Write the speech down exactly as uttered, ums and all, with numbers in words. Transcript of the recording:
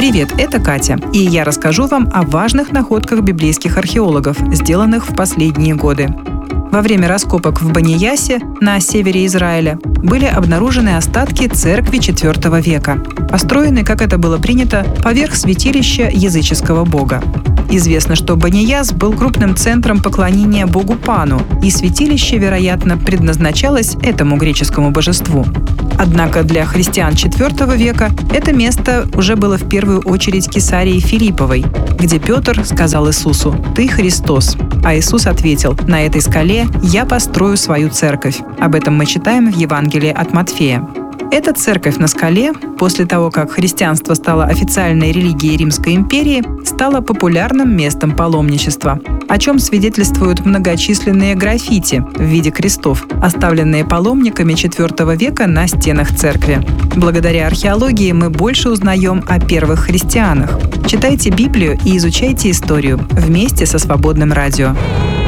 Привет, это Катя, и я расскажу вам о важных находках библейских археологов, сделанных в последние годы. Во время раскопок в Баниясе на севере Израиля были обнаружены остатки церкви четвёртого века, построенной, как это было принято, поверх святилища языческого бога. Известно, что Банияс был крупным центром поклонения богу Пану, и святилище, вероятно, предназначалось этому греческому божеству. Однако для христиан четвёртого века это место уже было в первую очередь Кесарией Филипповой, где Петр сказал Иисусу: «Ты Христос». А Иисус ответил: «На этой скале я построю свою церковь». Об этом мы читаем в Евангелии от Матфея. Эта церковь на скале, после того, как христианство стало официальной религией Римской империи, стала популярным местом паломничества, о чем свидетельствуют многочисленные граффити в виде крестов, оставленные паломниками четвёртого века на стенах церкви. Благодаря археологии мы больше узнаем о первых христианах. Читайте Библию и изучайте историю вместе со Свободным радио.